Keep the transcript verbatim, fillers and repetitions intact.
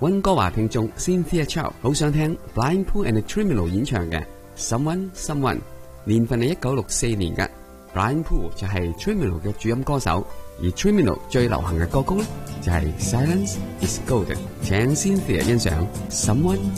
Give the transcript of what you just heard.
溫哥華聽眾 Cynthia Chow 好想聽 Blind Pooh and the Tremolo 演唱嘅 Someone Someone， 年份係一九六四年嘅。Blind Pooh 就係 Tremolo 嘅主音歌手，而 Tremolo 最流行嘅歌曲咧就係 Silence is Golden。請 Cynthia 欣賞 Someone